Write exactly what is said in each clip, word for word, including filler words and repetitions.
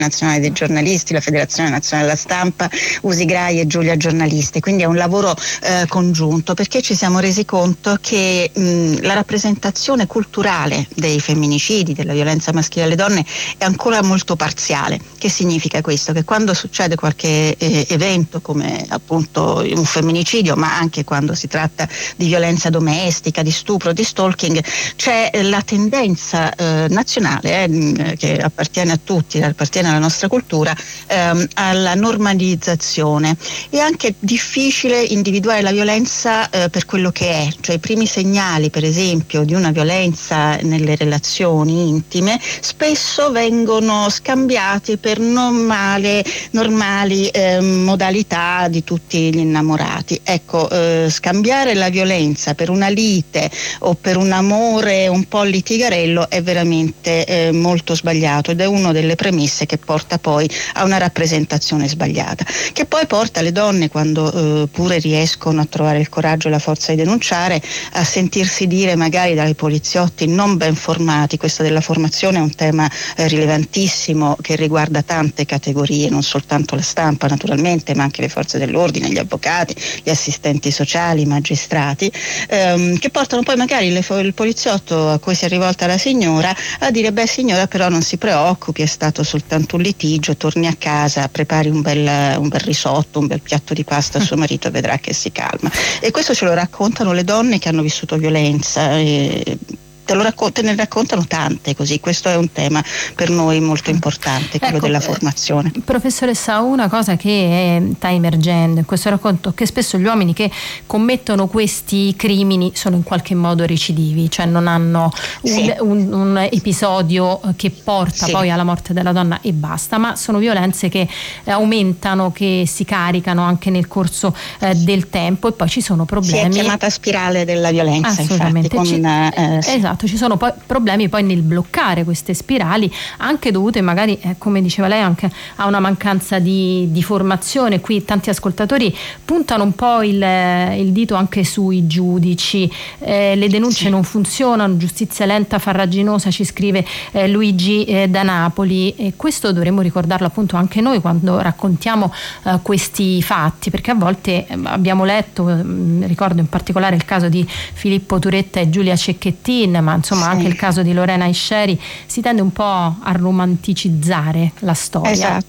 Nazionale dei Giornalisti, la Federazione Nazionale della Stampa, Usigrai e Giulia Giornalisti, quindi è un lavoro eh, congiunto, perché ci siamo resi conto che mh, la rappresentazione culturale dei femminicidi, della violenza maschile alle donne è ancora molto parziale. Che significa questo? Che quando succede qualche eh, evento come appunto un femminicidio, ma anche quando si tratta di violenza domestica, di stupro, di stalking, c'è la tendenza eh, nazionale eh, che appartiene a tutti, appartiene alla nostra cultura, ehm, alla normalizzazione. È anche difficile individuare la violenza eh, per quello che è, cioè i primi segnali per esempio di una violenza nelle relazioni intime spesso vengono scambiati per normale, normali eh, modalità di tutti gli innamorati. Ecco, eh, scambiare la violenza per una lite o per un amore un po' litigarello è veramente eh, molto sbagliato, ed è una delle premesse che porta poi a una rappresentazione sbagliata, che poi porta le donne, quando eh, pure riescono a trovare il coraggio e la forza di denunciare, a sentirsi dire magari dai poliziotti non ben formati. Questo della formazione è un tema eh, rilevantissimo che riguarda tante categorie, non soltanto la stampa naturalmente, ma anche le forze dell'ordine, gli avvocati, gli assistenti sociali, i magistrati, ehm, che portano poi magari le, il poliziotto a cui si è rivolta la signora a dire: beh signora, però non si preoccupi, è stato soltanto un litigio, torni a casa, prepari un bel, un bel risotto, un bel piatto di pasta a suo marito e vedrà che si calma. E questo ce lo raccontano le donne che hanno vissuto violenza. E te lo raccont- te ne raccontano tante così. Questo è un tema per noi molto importante, quello ecco, della formazione. Professoressa, una cosa che sta emergendo in questo racconto, che spesso gli uomini che commettono questi crimini sono in qualche modo recidivi, cioè non hanno un, sì. un, un episodio che porta sì. poi alla morte della donna e basta, ma sono violenze che aumentano, che si caricano anche nel corso eh, del tempo, e poi ci sono problemi. Si è chiamata spirale della violenza, assolutamente, infatti, con, ci, eh, sì. esatto, ci sono poi problemi poi nel bloccare queste spirali, anche dovute magari, eh, come diceva lei, anche a una mancanza di, di formazione. Qui tanti ascoltatori puntano un po' il, il dito anche sui giudici, eh, le denunce sì. non funzionano, giustizia lenta, farraginosa, ci scrive eh, Luigi eh, da Napoli, e questo dovremmo ricordarlo appunto anche noi quando raccontiamo eh, questi fatti, perché a volte eh, abbiamo letto, eh, ricordo in particolare il caso di Filippo Turetta e Giulia Cecchettin, ma insomma sì. anche il caso di Lorena Isceri, si tende un po' a romanticizzare la storia. Esatto.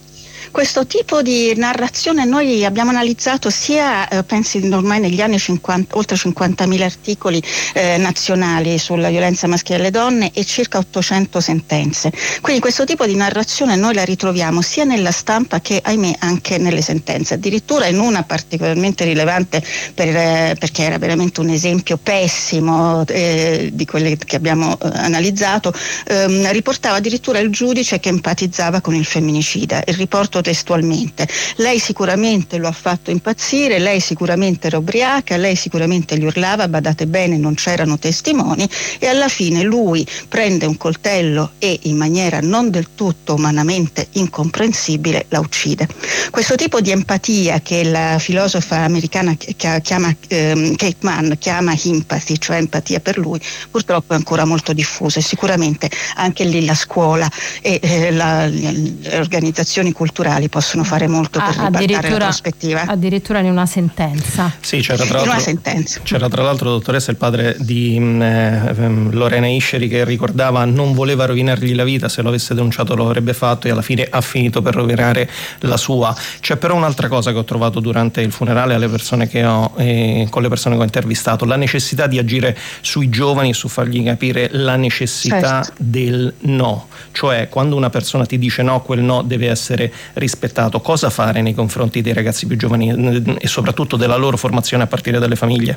Questo tipo di narrazione noi abbiamo analizzato sia, eh, pensi ormai negli anni cinquanta, oltre cinquantamila articoli eh, nazionali sulla violenza maschile alle donne e circa ottocento sentenze. Quindi questo tipo di narrazione noi la ritroviamo sia nella stampa che, ahimè, anche nelle sentenze. Addirittura in una particolarmente rilevante per, eh, perché era veramente un esempio pessimo eh, di quelle che abbiamo eh, analizzato, ehm, riportava addirittura il giudice che empatizzava con il femminicida. Il riporto testualmente: lei sicuramente lo ha fatto impazzire, lei sicuramente era ubriaca, lei sicuramente gli urlava, badate bene, non c'erano testimoni, e alla fine lui prende un coltello e in maniera non del tutto umanamente incomprensibile la uccide. Questo tipo di empatia che la filosofa americana chiama, ehm, Kate Mann chiama empathy, cioè empatia per lui, purtroppo è ancora molto diffuso, e sicuramente anche lì la scuola e eh, la, le organizzazioni culturali possono fare molto per ah, ribaltare la prospettiva. Addirittura in una sentenza. Sì, c'era tra, in una l'altro, sentenza. c'era tra l'altro, dottoressa, il padre di eh, Lorena Isceri, che ricordava non voleva rovinargli la vita, se lo avesse denunciato lo avrebbe fatto, e alla fine ha finito per rovinare la sua. C'è però un'altra cosa che ho trovato durante il funerale alle persone che ho, eh, con le persone che ho intervistato: la necessità di agire sui giovani e su fargli capire la necessità certo. del no, cioè quando una persona ti dice no, quel no deve essere rispettato. Cosa fare nei confronti dei ragazzi più giovani e soprattutto della loro formazione a partire dalle famiglie?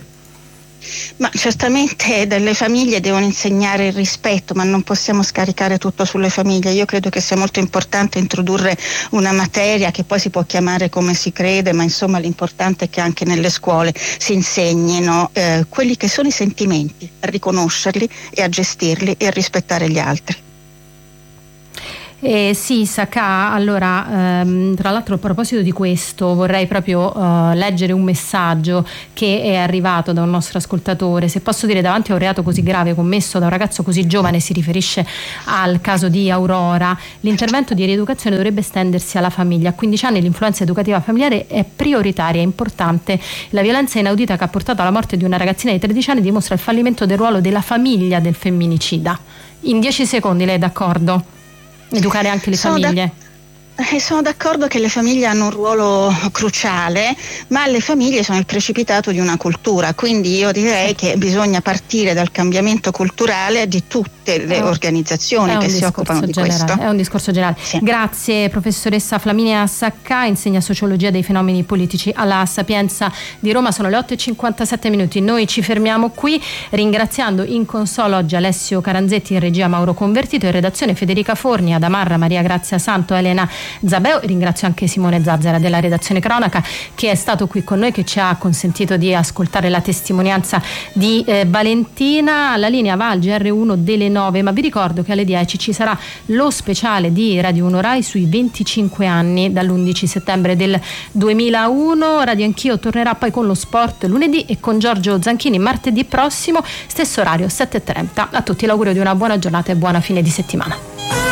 Ma certamente delle famiglie devono insegnare il rispetto, ma non possiamo scaricare tutto sulle famiglie. Io credo che sia molto importante introdurre una materia che poi si può chiamare come si crede, ma insomma l'importante è che anche nelle scuole si insegnino eh, quelli che sono i sentimenti, a riconoscerli e a gestirli e a rispettare gli altri. Eh, sì, Saka, allora ehm, tra l'altro a proposito di questo vorrei proprio eh, leggere un messaggio che è arrivato da un nostro ascoltatore. Se posso dire, davanti a un reato così grave commesso da un ragazzo così giovane, si riferisce al caso di Aurora, l'intervento di rieducazione dovrebbe estendersi alla famiglia. A quindici anni l'influenza educativa familiare è prioritaria, è importante. La violenza inaudita che ha portato alla morte di una ragazzina di tredici anni dimostra il fallimento del ruolo della famiglia del femminicida. In dieci secondi, lei è d'accordo? Educare anche le sono famiglie. Da- eh, sono d'accordo che le famiglie hanno un ruolo cruciale, ma le famiglie sono il precipitato di una cultura, quindi io direi che bisogna partire dal cambiamento culturale di tutte le Oh. organizzazioni che si occupano di generale, questo. È un discorso generale. Sì. Grazie professoressa Flaminia Sacca, insegna sociologia dei fenomeni politici alla Sapienza di Roma. Sono le otto e cinquantasette minuti, noi ci fermiamo qui ringraziando in console oggi Alessio Caranzetti, in regia Mauro Convertito, in redazione Federica Forni, Adamarra, Maria Grazia Santo, Elena Zabeo. Ringrazio anche Simone Zazzera della redazione cronaca, che è stato qui con noi, che ci ha consentito di ascoltare la testimonianza di eh, Valentina. La linea va al G R uno delle nove, ma vi ricordo che alle dieci ci sarà lo speciale di Radio uno Rai sui venticinque anni dall'undici settembre del duemilauno. Radio Anch'io tornerà poi con lo sport lunedì e con Giorgio Zanchini martedì prossimo, stesso orario sette e trenta. A tutti l'augurio di una buona giornata e buona fine di settimana.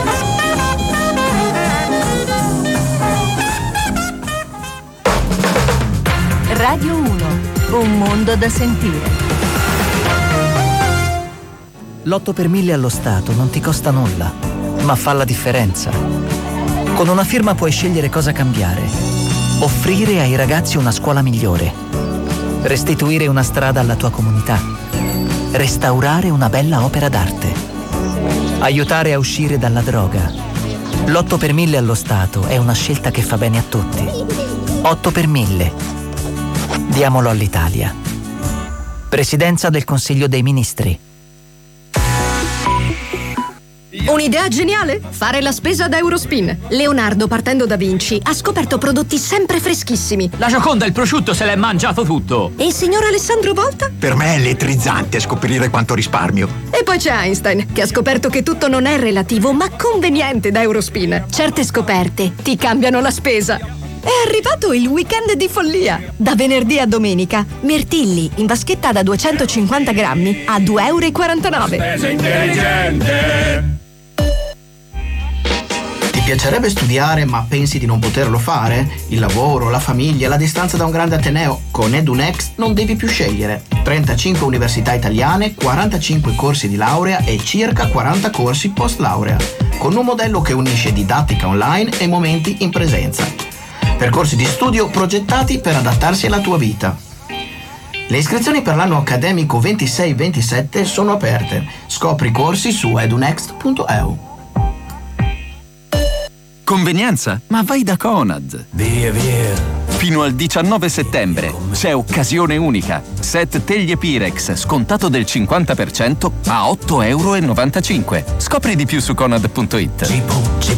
Radio uno, un mondo da sentire. L'otto per mille allo Stato non ti costa nulla, ma fa la differenza. Con una firma puoi scegliere cosa cambiare. Offrire ai ragazzi una scuola migliore. Restituire una strada alla tua comunità. Restaurare una bella opera d'arte. Aiutare a uscire dalla droga. L'otto per mille allo Stato è una scelta che fa bene a tutti. otto per mille. Diamolo all'Italia. Presidenza del Consiglio dei Ministri. Un'idea geniale? Fare la spesa da Eurospin. Leonardo, partendo da Vinci, ha scoperto prodotti sempre freschissimi. La Gioconda, il prosciutto, se l'è mangiato tutto. E il signor Alessandro Volta? Per me è elettrizzante scoprire quanto risparmio. E poi c'è Einstein, che ha scoperto che tutto non è relativo, ma conveniente da Eurospin. Certe scoperte ti cambiano la spesa. È arrivato il weekend di follia. Da venerdì a domenica, mirtilli in vaschetta da duecentocinquanta grammi a due euro e quarantanove. Spesa intelligente. Ti piacerebbe studiare ma pensi di non poterlo fare? Il lavoro, la famiglia, la distanza da un grande ateneo? Con EduNext non devi più scegliere. trentacinque università italiane, quarantacinque corsi di laurea e circa quaranta corsi post laurea, con un modello che unisce didattica online e momenti in presenza. Percorsi di studio progettati per adattarsi alla tua vita. Le iscrizioni per l'anno accademico ventisei ventisette sono aperte. Scopri i corsi su edunext punto e u. Convenienza? Ma vai da Conad. Via via. Fino al diciannove settembre c'è occasione unica. Set teglie Pirex scontato del cinquanta per cento a otto euro e novantacinque. Scopri di più su conad punto it.